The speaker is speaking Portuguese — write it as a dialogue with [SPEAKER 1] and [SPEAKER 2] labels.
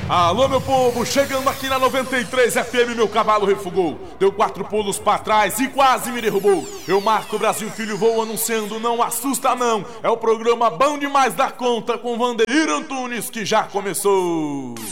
[SPEAKER 1] Alô, meu povo, chegando aqui na 93 FM, meu cavalo refugou. Deu 4 pulos pra trás e quase me derrubou. Eu marco o Brasil, filho, vou anunciando, não assusta não. É o programa bom demais da conta com Vandeir Antunes que já começou.